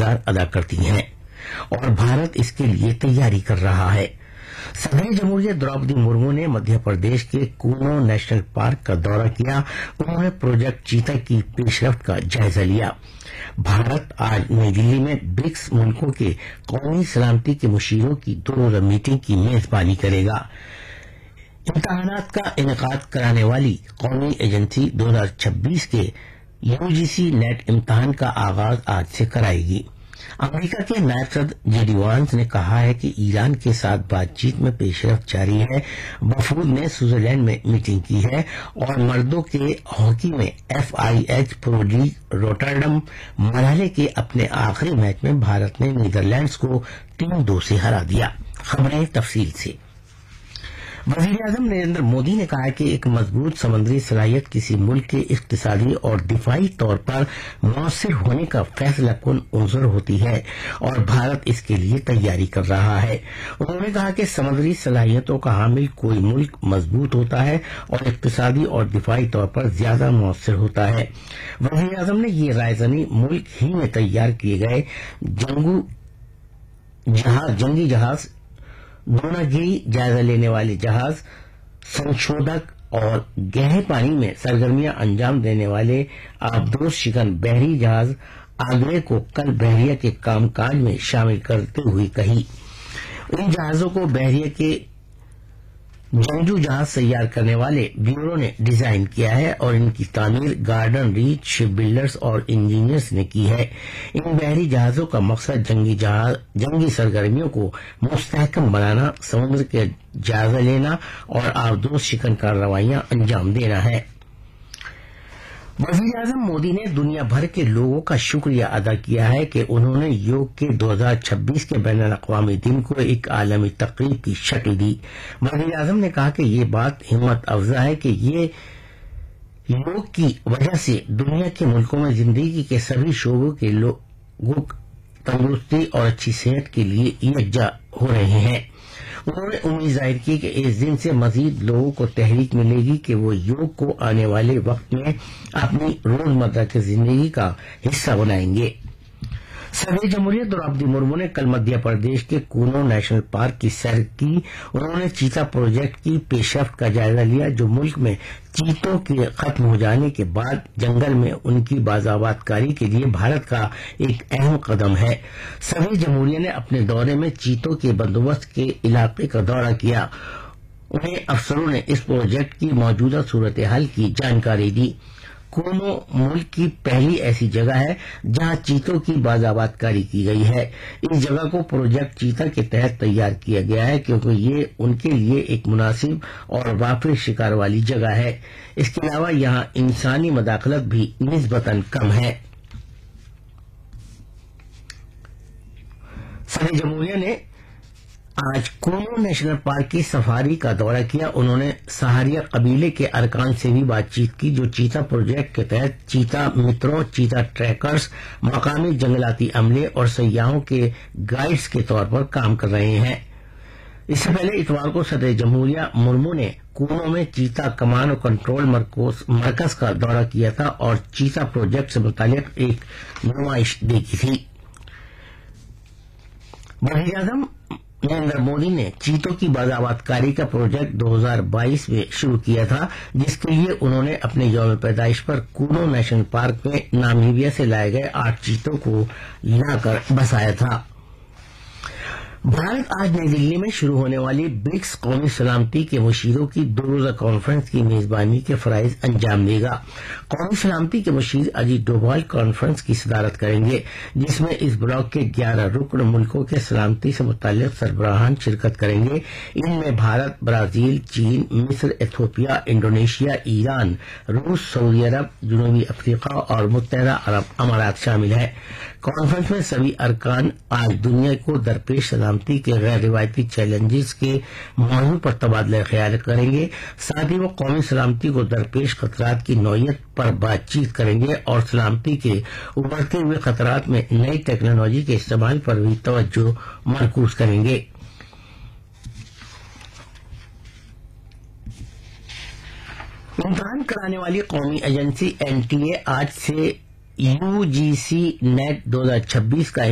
کردار ادا کرتی ہیں اور بھارت اس کے لیے تیاری کر رہا ہے۔ صدر جمہوریہ دروپدی مرمو نے مدھیہ پردیش کے کونو نیشنل پارک کا دورہ کیا۔ انہوں نے پروجیکٹ چیتا کی پیش رفت کا جائزہ لیا۔ بھارت آج نئی دلی میں برکس ملکوں کے قومی سلامتی کے مشیروں کی 2 روزہ میٹنگ کی میزبانی کرے گا۔ امتحانات کا انعقاد کرانے والی قومی ایجنسی 2026 کے UGC نیٹ امتحان کا آغاز آج سے کرائے گی۔ امریکہ کے نائب صدر جے ڈی وانس نے کہا ہے کہ ایران کے ساتھ بات چیت میں پیش رفت جاری ہے۔ وفود نے سوئٹزرلینڈ میں میٹنگ کی ہے اور مردوں کے ہاکی میں FIH پرو لیگ روٹرڈم مرحلے کے اپنے آخری میچ میں بھارت نے نیدرلینڈز کو 3-2 سے ہرا دیا۔ خبریں تفصیل سے۔ وزیر اعظم نریندر مودی نے کہا کہ ایک مضبوط سمندری صلاحیت کسی ملک کے اقتصادی اور دفاعی طور پر مؤثر ہونے کا فیصلہ کن عنصر ہوتی ہے اور بھارت اس کے لیے تیاری کر رہا ہے۔ انہوں نے کہا کہ سمندری صلاحیتوں کا حامل کوئی ملک مضبوط ہوتا ہے اور اقتصادی اور دفاعی طور پر زیادہ مؤثر ہوتا ہے۔ وزیر اعظم نے یہ رائے زنی ملک ہی میں تیار کیے گئے جنگی جہاز، دوناگیری جائزہ لینے والے جہاز، سنشودھک اور گہرے پانی میں سرگرمیاں انجام دینے والے آبدوز شکن بحری جہاز آگرے کو کل بحریہ کے کام کاج میں شامل کرتے ہوئے کہی۔ ان جہازوں کو بحریہ کے جنگجو جہاز تیار کرنے والے بیورو نے ڈیزائن کیا ہے اور ان کی تعمیر گارڈن ریچ شپ بلڈرز اور انجینئرز نے کی ہے۔ ان بحری جہازوں کا مقصد جنگی سرگرمیوں کو مستحکم بنانا، سمندر کے جائزہ لینا اور آبدوز شکن کارروائیاں انجام دینا ہے۔ وزیر اعظم مودی نے دنیا بھر کے لوگوں کا شکریہ ادا کیا ہے کہ انہوں نے یوگ کے 2026 کے بین الاقوامی دن کو ایک عالمی تقریب کی شکل دی۔ وزیر اعظم نے کہا کہ یہ بات ہمت افزا ہے کہ یہ یوگ کی وجہ سے دنیا کے ملکوں میں زندگی کے سبھی شعبوں کے لوگوں تندرستی اور اچھی صحت کے لیے یکجا ہو رہے ہیں۔ انہوں نے امید ظاہر کی کہ اس دن سے مزید لوگوں کو تحریک ملے گی کہ وہ یوگ کو آنے والے وقت میں اپنی روزمرہ کی زندگی کا حصہ بنائیں گے۔ صدر جمہوریہ دروپدی مرمو نے کل مدھیہ پردیش کے کونو نیشنل پارک کی سیر کی۔ انہوں نے چیتا پروجیکٹ کی پیش رفت کا جائزہ لیا جو ملک میں چیتوں کے ختم ہو جانے کے بعد جنگل میں ان کی بازآباد کاری کے لیے بھارت کا ایک اہم قدم ہے۔ صدر جمہوریہ نے اپنے دورے میں چیتوں کے بندوبست کے علاقے کا دورہ کیا۔ انہیں افسروں نے اس پروجیکٹ کی موجودہ صورتحال کی جانکاری دی۔ کونو ملک کی پہلی ایسی جگہ ہے جہاں چیتوں کی بازآباد کاری کی گئی ہے۔ اس جگہ کو پروجیکٹ چیتا کے تحت تیار کیا گیا ہے کیونکہ یہ ان کے لیے ایک مناسب اور وافر شکار والی جگہ ہے۔ اس کے علاوہ یہاں انسانی مداخلت بھی نسبتاً کم ہے۔ صدر جمہوریہ نے آج کونو نیشنل پارک کی سفاری کا دورہ کیا۔ انہوں نے سہاریا قبیلے کے ارکان سے بھی بات چیت کی جو چیتا پروجیکٹ کے تحت چیتا متروں، چیتا ٹریکرز، مقامی جنگلاتی عملے اور سیاحوں کے گائیڈز کے طور پر کام کر رہے ہیں۔ اس سے پہلے اتوار کو صدر جمہوریہ مرمو نے کونو میں چیتا کمان اور کنٹرول مرکز کا دورہ کیا تھا اور چیتا پروجیکٹ سے متعلق ایک نمائش دیکھی تھی۔ وزیر اعظم نریندر مودی نے چیتوں کی بازآباد کاری کا پروجیکٹ 2022 میں شروع کیا تھا جس کے لیے انہوں نے اپنے یوم پیدائش پر کونو نیشنل پارک میں نامیبیا سے لائے گئے 8 چیتوں کو لا کر بسایا تھا۔ بھارت آج نئی دلی میں شروع ہونے والی برکس قومی سلامتی کے مشیروں کی 2 روزہ کانفرنس کی میزبانی کے فرائض انجام دے گا۔ قومی سلامتی کے مشیر اجیت ڈوبھال کانفرنس کی صدارت کریں گے جس میں اس بلاک کے 11 رکن ملکوں کے سلامتی سے متعلق سربراہان شرکت کریں گے۔ ان میں بھارت، برازیل، چین، مصر، ایتھوپیا، انڈونیشیا، ایران، روس، سعودی عرب، جنوبی افریقہ اور متحدہ عرب امارات شامل ہیں۔ کانفرنس میں سبھی ارکان آج دنیا کو درپیش سلامتی کے غیر روایتی چیلنجز کے موضوع پر تبادلہ خیال کریں گے۔ ساتھ ہی وہ قومی سلامتی کو درپیش خطرات کی نوعیت پر بات چیت کریں گے اور سلامتی کے ابھرتے ہوئے خطرات میں نئی ٹیکنالوجی کے استعمال پر بھی توجہ مرکوز کریں گے۔ امتحان کرانے والی قومی ایجنسی NTA آج سے UGC نیٹ 2026 کا